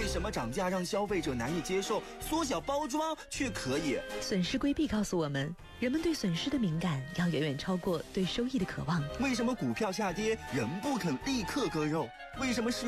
什么涨价让消费者难以接受，缩小包装却可以？ 损失规避告诉我们，人们对损失的敏感要远远超过对收益的渴望。 为什么股票下跌人不肯立刻割肉？为什么